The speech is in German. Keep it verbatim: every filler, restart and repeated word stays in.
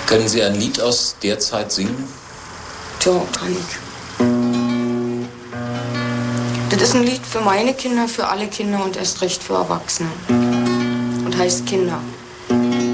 Können Sie ein Lied aus der Zeit singen? Ja, kann ich. Das ist ein Lied für meine Kinder, für alle Kinder und erst recht für Erwachsene. Und heißt Kinder.